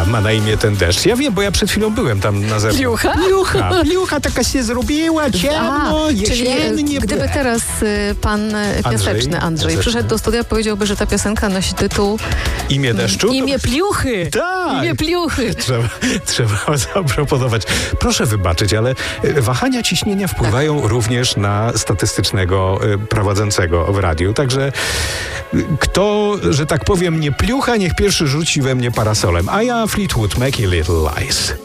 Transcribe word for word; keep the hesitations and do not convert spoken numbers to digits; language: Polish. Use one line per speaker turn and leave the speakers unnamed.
Pliucha ma na imię ten deszcz. Ja wiem, bo ja przed chwilą byłem tam na zewnątrz.
Pliucha?
Pliucha, pliucha taka się zrobiła, ciemno, jesiennie.
Czyli gdyby teraz y, pan y, Piaseczny, Andrzej,
Piaseczny.
przyszedł do studia, powiedziałby, że ta piosenka nosi tytuł
Imię deszczu?
Imię Pliuchy.
Tak.
Imię Pliuchy.
Trzeba, trzeba zaproponować. Proszę wybaczyć, ale y, wahania ciśnienia wpływają tak. również na statystycznego y, prowadzącego w radiu. Także y, kto, że tak powiem, nie pliucha, niech pierwszy rzuci we mnie parasolem. A ja Fleetwood Mac i Little Lies.